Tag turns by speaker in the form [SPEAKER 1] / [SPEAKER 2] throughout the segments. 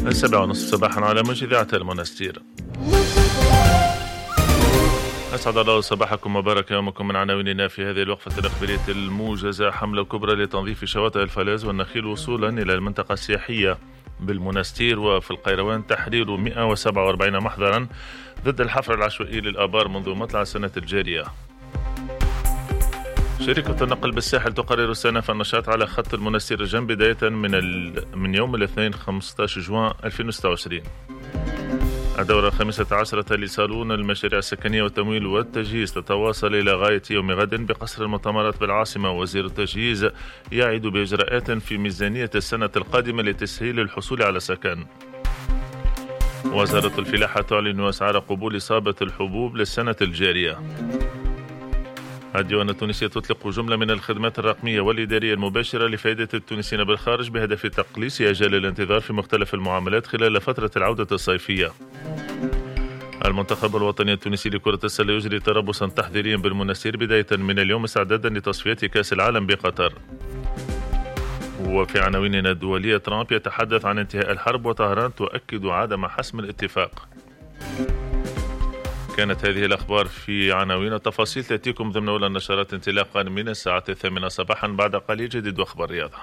[SPEAKER 1] 7:30 صباحا على موجة إذاعة المنستير. أسعد الله صباحكم وبارك يومكم. من عناويننا في هذه الوقفة الإخبارية الموجزة: حملة كبرى لتنظيف شواطئ الفلاز والنخيل وصولا إلى المنطقة السياحية بالمنستير. وفي القيروان تحرير 147 محضرا ضد الحفر العشوائي للآبار منذ مطلع السنة الجارية. شركة النقل بالساحل تقرر استئناف النشاط على خط المنستير الجنب بداية من يوم الاثنين 15 جوان 2026. الدورة 15 لصالون المشاريع السكنية والتمويل والتجهيز تتواصل إلى غاية يوم غد بقصر المؤتمرات بالعاصمة. وزير التجهيز يعد بإجراءات في ميزانية السنة القادمة لتسهيل الحصول على سكن. وزارة الفلاحة تعلن أسعار قبول إصابة الحبوب للسنة الجارية. الديوان التونسية تطلق جملة من الخدمات الرقمية والإدارية المباشرة لفائدة التونسيين بالخارج بهدف تقليص أجال الانتظار في مختلف المعاملات خلال فترة العودة الصيفية. المنتخب الوطني التونسي لكرة السلة يجري تربصا تحضيريا بالمنستير بداية من اليوم استعدادا لتصفيات كأس العالم بقطر. وفي عناويننا الدولية: ترامب يتحدث عن انتهاء الحرب وطهران تؤكد عدم حسم الاتفاق. كانت هذه الأخبار في عناوين. التفاصيل تأتيكم ضمن أولى النشرات انطلاقا من الساعة 8 صباحا. بعد قليل جديد وأخبار الرياضة.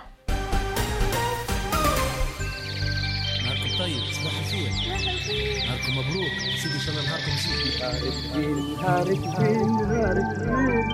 [SPEAKER 2] نهاركم طيب، صباح الخير، نهاركم مبروك، سيدي إن شاء الله نهاركم زين.